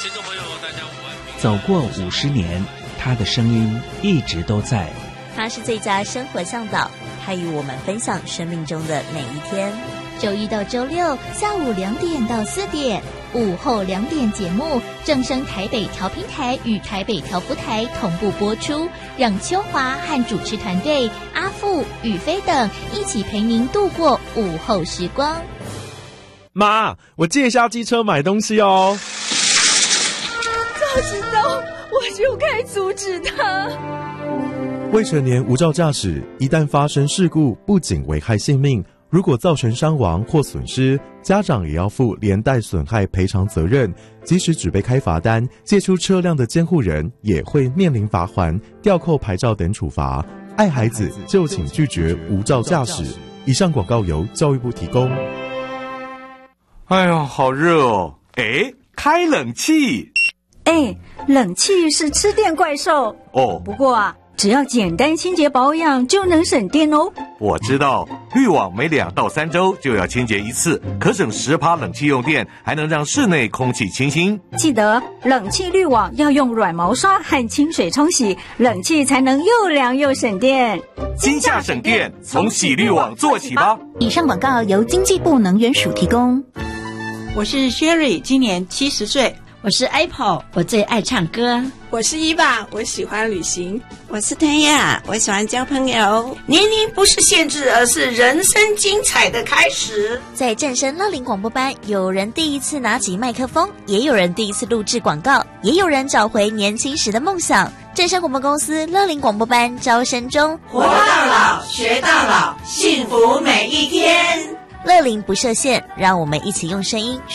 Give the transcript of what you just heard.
听众朋友大家午安。 走过50年，他的声音一直都在。 他是最佳生活向导，他与我们分享生命中的每一天。 周一到周六下午2点到4点，午后2点节目正声台北调频台与台北调福台同步播出，让秋华和主持团队阿富、宇飞等一起陪您度过午后时光。 妈，我借一下机车买东西哦。 早知道我就该阻止他。 未成年无照驾驶，一旦发生事故，不仅危害性命，如果造成伤亡或损失，家长也要负连带损害赔偿责任。即使只被开罚单，借出车辆的监护人也会面临罚锾、吊扣牌照等处罚。爱孩子就请拒绝无照驾驶。以上广告由教育部提供。 哎呦，好热哦！哎，开冷气。 哎，冷气是吃电怪兽哦。 不过啊，只要简单清洁保养就能省电哦。 我知道，滤网每2到3周就要清洁一次，可省10%冷气用电，还能让室内空气清新。 记得冷气滤网要用软毛刷和清水冲洗，冷气才能又凉又省电。 今夏省电，从洗滤网做起吧。 以上广告由经济部能源署提供。 我是 Sherry， 今年70岁。 我是 Apple， 我最爱唱歌。 我是伊爸，我喜欢旅行。 我是天亚，我喜欢交朋友。 年龄不是限制，而是人生精彩的开始。 在正声乐龄广播班，有人第一次拿起麦克风，也有人第一次录制广告，也有人找回年轻时的梦想。正声广播公司乐龄广播班招生中， 活到老，学到老，幸福每一天。 乐龄不设限，让我们一起用声音